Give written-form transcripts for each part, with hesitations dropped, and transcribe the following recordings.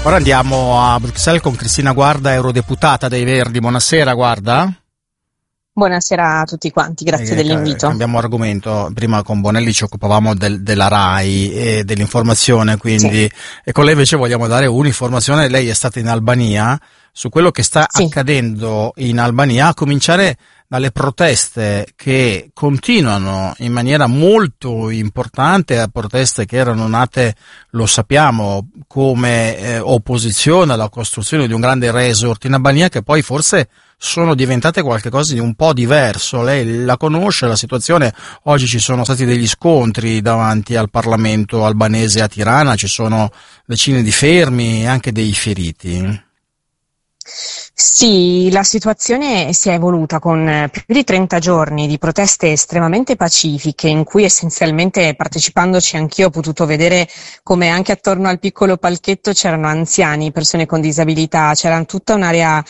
Ora andiamo a Bruxelles con Cristina Guarda, eurodeputata dei Verdi. Buonasera, Guarda. Buonasera a tutti quanti, grazie dell'invito. Cambiamo argomento, prima con Bonelli ci occupavamo della RAI e dell'informazione, quindi e con lei invece vogliamo dare un'informazione. Lei è stata in Albania, su quello che sta accadendo in Albania, a cominciare dalle proteste che continuano in maniera molto importante, proteste che erano nate, lo sappiamo, come opposizione alla costruzione di un grande resort in Albania, che poi forse sono diventate qualcosa di un po' diverso. Lei la conosce la situazione? Oggi ci sono stati degli scontri davanti al Parlamento albanese a Tirana, ci sono decine di fermi e anche dei feriti. Sì, la situazione si è evoluta con più di 30 giorni di proteste estremamente pacifiche, in cui essenzialmente, partecipandoci anch'io, ho potuto vedere come anche attorno al piccolo palchetto c'erano anziani, persone con disabilità, c'era tutta un'area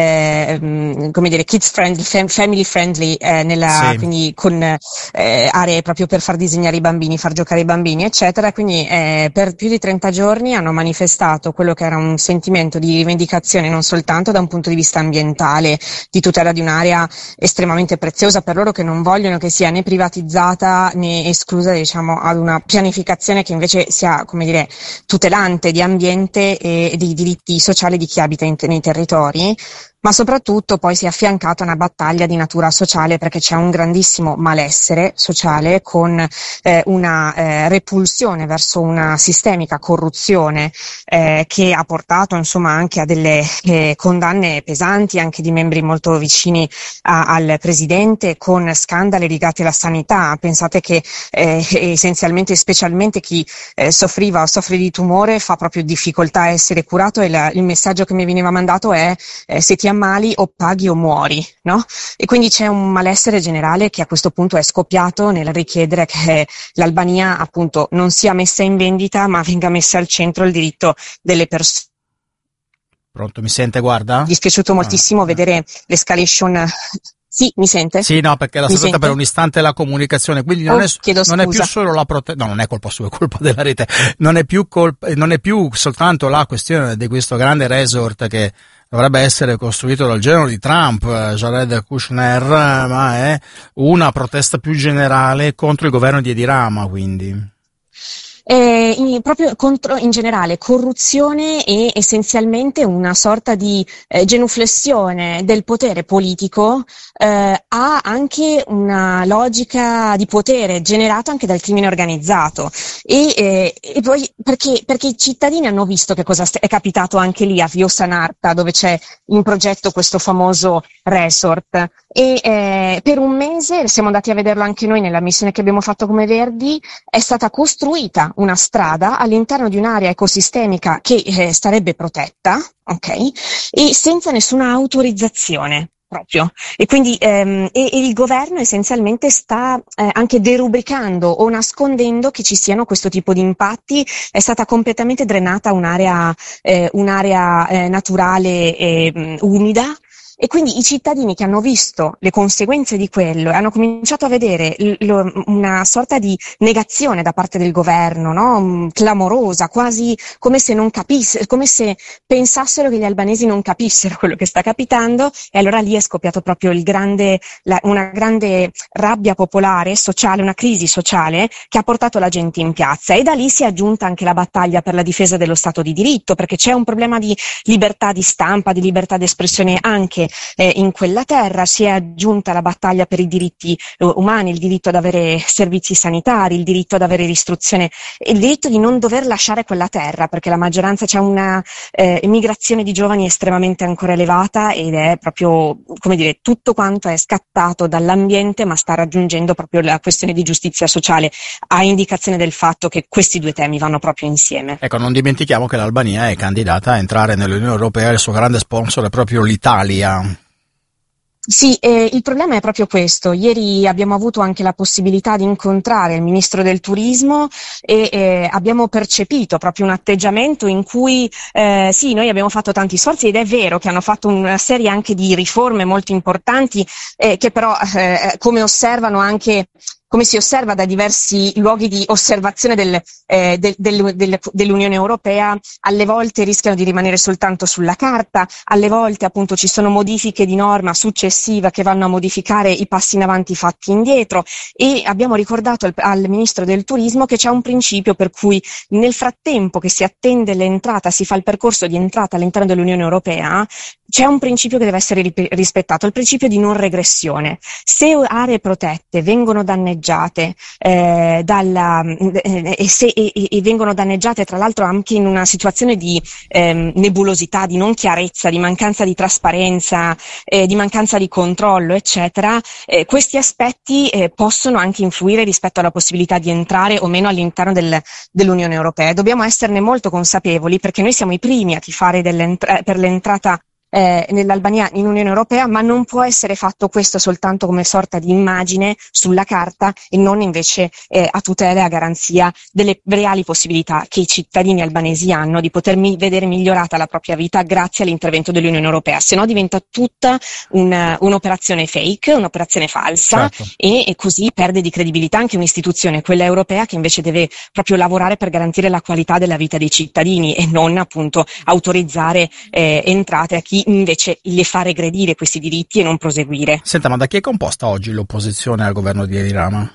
come dire kids friendly, family friendly, quindi con aree proprio per far disegnare i bambini, far giocare i bambini, eccetera. Quindi per più di 30 giorni hanno manifestato quello che era un sentimento di rivendicazione, non soltanto da un punto di vista ambientale, di tutela di un'area estremamente preziosa per loro, che non vogliono che sia né privatizzata né esclusa, diciamo, ad una pianificazione che invece sia, come dire, tutelante di ambiente e di diritti sociali di chi abita nei territori. Ma soprattutto poi si è affiancata una battaglia di natura sociale, perché c'è un grandissimo malessere sociale con una repulsione verso una sistemica corruzione che ha portato insomma anche a delle condanne pesanti anche di membri molto vicini al presidente, con scandali legati alla sanità. Pensate che essenzialmente, specialmente chi soffriva o soffre di tumore, fa proprio difficoltà a essere curato, e il messaggio che mi veniva mandato è se ti ammali o paghi o muori, no? E quindi c'è un malessere generale che a questo punto è scoppiato nel richiedere che l'Albania appunto non sia messa in vendita, ma venga messa al centro il diritto delle persone. Pronto, mi sente, Guarda? Mi è dispiaciuto moltissimo vedere l'escalation. Sì, mi sente? Sì, no, perché era stata per un istante la comunicazione, quindi non è più solo la protesta, no, non è colpa sua, è colpa della rete, non è più soltanto la questione di questo grande resort che dovrebbe essere costruito dal genero di Trump, Jared Kushner, ma è una protesta più generale contro il governo di Edi Rama, quindi. Proprio contro in generale corruzione e essenzialmente una sorta di genuflessione del potere politico, ha anche una logica di potere generata anche dal crimine organizzato, e poi perché i cittadini hanno visto che cosa è capitato anche lì a Vio Sanarta, dove c'è in progetto questo famoso resort, e per un mese siamo andati a vederlo anche noi nella missione che abbiamo fatto come Verdi. È stata costruita una strada all'interno di un'area ecosistemica che starebbe protetta, ok? E senza nessuna autorizzazione proprio. E quindi e il governo essenzialmente sta anche derubricando o nascondendo che ci siano questo tipo di impatti. È stata completamente drenata un'area naturale umida. E quindi i cittadini che hanno visto le conseguenze di quello e hanno cominciato a vedere una sorta di negazione da parte del governo, no? Clamorosa, quasi come se non capissero, come se pensassero che gli albanesi non capissero quello che sta capitando, e allora lì è scoppiato proprio una grande rabbia popolare, sociale, una crisi sociale che ha portato la gente in piazza, e da lì si è aggiunta anche la battaglia per la difesa dello Stato di diritto, perché c'è un problema di libertà di stampa, di libertà di espressione anche in quella terra. Si è aggiunta la battaglia per i diritti umani, il diritto ad avere servizi sanitari, il diritto ad avere istruzione, il diritto di non dover lasciare quella terra, perché la maggioranza, c'è una emigrazione di giovani estremamente ancora elevata, ed è proprio, come dire, tutto quanto è scattato dall'ambiente, ma sta raggiungendo proprio la questione di giustizia sociale, a indicazione del fatto che questi due temi vanno proprio insieme. Ecco, non dimentichiamo che l'Albania è candidata a entrare nell'Unione Europea, il suo grande sponsor è proprio l'Italia. Sì, il problema è proprio questo. Ieri abbiamo avuto anche la possibilità di incontrare il ministro del turismo e abbiamo percepito proprio un atteggiamento in cui sì, noi abbiamo fatto tanti sforzi, ed è vero che hanno fatto una serie anche di riforme molto importanti, che però come osservano anche come si osserva da diversi luoghi di osservazione dell'Unione Europea, alle volte rischiano di rimanere soltanto sulla carta, alle volte appunto ci sono modifiche di norma successiva che vanno a modificare i passi in avanti fatti indietro, e abbiamo ricordato al Ministro del Turismo che c'è un principio per cui nel frattempo che si attende l'entrata, si fa il percorso di entrata all'interno dell'Unione Europea, c'è un principio che deve essere rispettato, il principio di non regressione. Se aree protette vengono danneggiate e vengono danneggiate tra l'altro anche in una situazione di nebulosità, di non chiarezza, di mancanza di trasparenza, di mancanza di controllo, eccetera, questi aspetti possono anche influire rispetto alla possibilità di entrare o meno all'interno dell'Unione Europea. Dobbiamo esserne molto consapevoli, perché noi siamo i primi a tifare per l'entrata nell'Albania in Unione Europea, ma non può essere fatto questo soltanto come sorta di immagine sulla carta e non invece a tutela e a garanzia delle reali possibilità che i cittadini albanesi hanno di poter vedere migliorata la propria vita grazie all'intervento dell'Unione Europea, se no diventa tutta un'operazione fake, un'operazione falsa, certo. e così perde di credibilità anche un'istituzione, quella europea, che invece deve proprio lavorare per garantire la qualità della vita dei cittadini e non appunto autorizzare entrate a chi invece le fa regredire questi diritti e non proseguire. Senta, ma da chi è composta oggi l'opposizione al governo di Edi Rama?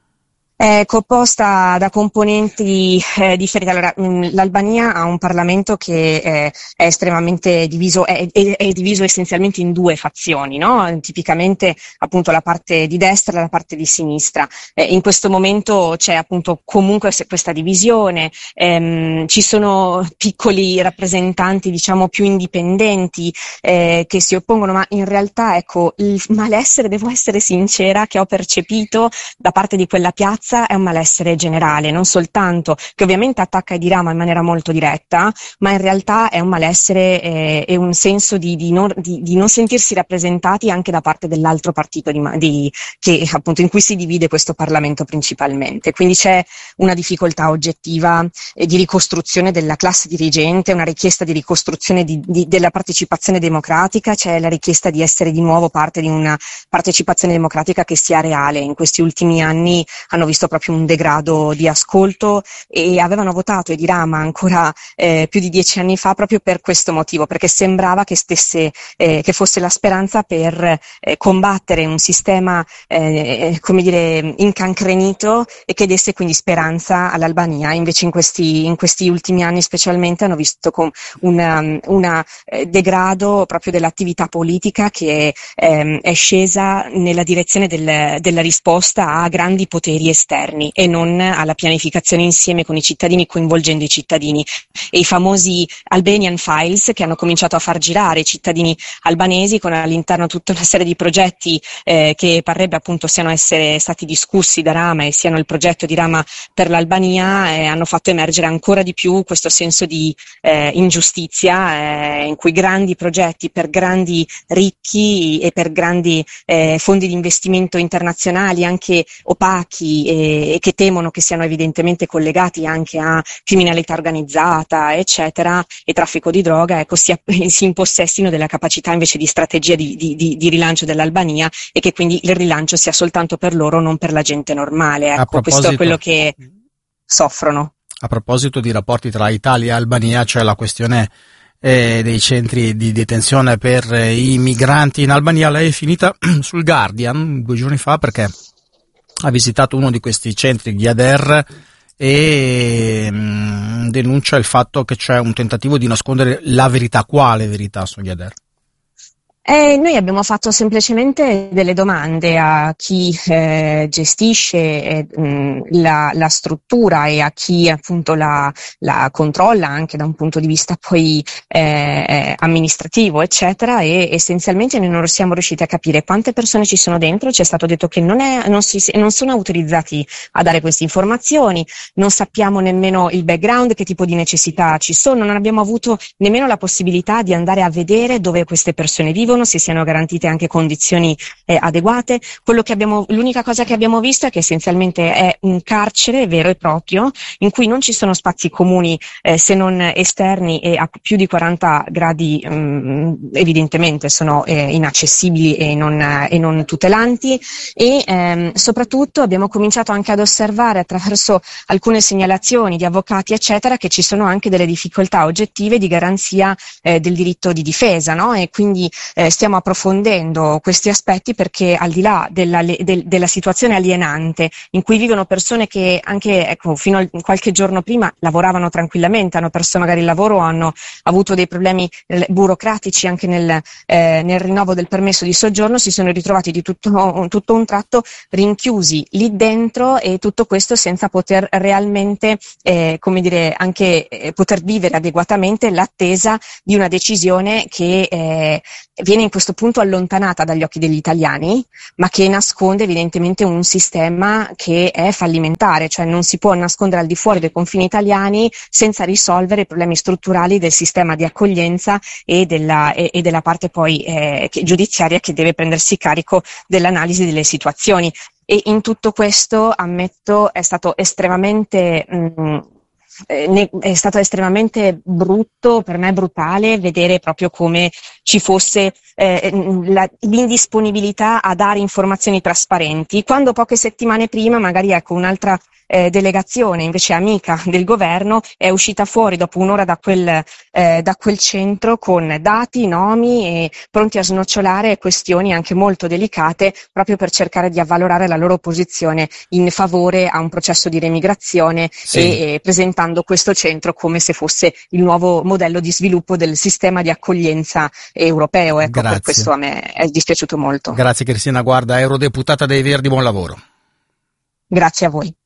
È composta da componenti differenti. Allora, l'Albania ha un Parlamento che è estremamente diviso, è diviso essenzialmente in due fazioni, no? Tipicamente appunto la parte di destra e la parte di sinistra. In questo momento c'è appunto comunque questa divisione, ci sono piccoli rappresentanti, diciamo, più indipendenti che si oppongono, ma in realtà, ecco, il malessere, devo essere sincera, che ho percepito da parte di quella piazza è un malessere generale, non soltanto che ovviamente attacca Edi Rama in maniera molto diretta, ma in realtà è un malessere e un senso di non sentirsi rappresentati anche da parte dell'altro partito che appunto in cui si divide questo Parlamento principalmente. Quindi c'è una difficoltà oggettiva di ricostruzione della classe dirigente, una richiesta di ricostruzione della partecipazione democratica, c'è la richiesta di essere di nuovo parte di una partecipazione democratica che sia reale. In questi ultimi anni hanno visto proprio un degrado di ascolto e avevano votato Edi Rama ancora più di 10 anni fa proprio per questo motivo, perché sembrava che che fosse la speranza per combattere un sistema come dire incancrenito e che desse quindi speranza all'Albania. Invece in questi ultimi anni specialmente hanno visto con un degrado proprio dell'attività politica che è scesa nella direzione della risposta a grandi poteri esterni e non alla pianificazione insieme con i cittadini, coinvolgendo i cittadini. E i famosi Albanian Files, che hanno cominciato a far girare i cittadini albanesi con all'interno tutta una serie di progetti che parrebbe appunto siano essere stati discussi da Rama e siano il progetto di Rama per l'Albania, hanno fatto emergere ancora di più questo senso di ingiustizia in cui grandi progetti per grandi ricchi e per grandi fondi di investimento internazionali anche opachi e che temono che siano evidentemente collegati anche a criminalità organizzata, eccetera, e traffico di droga, ecco, si impossessino della capacità invece di strategia di rilancio dell'Albania e che quindi il rilancio sia soltanto per loro, non per la gente normale. Ecco, questo è quello che soffrono. A proposito di rapporti tra Italia e Albania, c'è la questione dei centri di detenzione per i migranti in Albania. Lei è finita sul Guardian 2 giorni fa perché ha visitato uno di questi centri di Gjader e denuncia il fatto che c'è un tentativo di nascondere la verità. Quale verità su Gjader? Noi abbiamo fatto semplicemente delle domande a chi gestisce la struttura e a chi appunto la controlla anche da un punto di vista poi amministrativo, eccetera, e essenzialmente noi non siamo riusciti a capire quante persone ci sono dentro. Ci è stato detto che non sono autorizzati a dare queste informazioni, non sappiamo nemmeno il background, che tipo di necessità ci sono, non abbiamo avuto nemmeno la possibilità di andare a vedere dove queste persone vivono, arrivano, se siano garantite anche condizioni adeguate. L'unica cosa che abbiamo visto è che essenzialmente è un carcere vero e proprio, in cui non ci sono spazi comuni se non esterni, e a più di 40 gradi evidentemente sono inaccessibili e non tutelanti, e soprattutto abbiamo cominciato anche ad osservare attraverso alcune segnalazioni di avvocati eccetera che ci sono anche delle difficoltà oggettive di garanzia del diritto di difesa, no? E quindi stiamo approfondendo questi aspetti, perché al di là della situazione alienante in cui vivono persone che anche fino a qualche giorno prima lavoravano tranquillamente, hanno perso magari il lavoro, hanno avuto dei problemi burocratici anche nel rinnovo del permesso di soggiorno, si sono ritrovati di tutto un tratto rinchiusi lì dentro, e tutto questo senza poter realmente anche poter vivere adeguatamente l'attesa di una decisione che viene in questo punto allontanata dagli occhi degli italiani, ma che nasconde evidentemente un sistema che è fallimentare, cioè non si può nascondere al di fuori dei confini italiani senza risolvere i problemi strutturali del sistema di accoglienza e della parte poi giudiziaria, che deve prendersi carico dell'analisi delle situazioni. E in tutto questo, ammetto, è stato estremamente brutto, per me brutale, vedere proprio come ci fosse l'indisponibilità a dare informazioni trasparenti, quando poche settimane prima magari un'altra delegazione invece amica del governo è uscita fuori dopo un'ora da quel centro con dati, nomi, e pronti a snocciolare questioni anche molto delicate, proprio per cercare di avvalorare la loro posizione in favore a un processo di remigrazione, sì. E presentando questo centro come se fosse il nuovo modello di sviluppo del sistema di accoglienza europeo. Ecco, per questo a me è dispiaciuto molto. Grazie Cristina, guarda, eurodeputata dei Verdi, buon lavoro. Grazie a voi.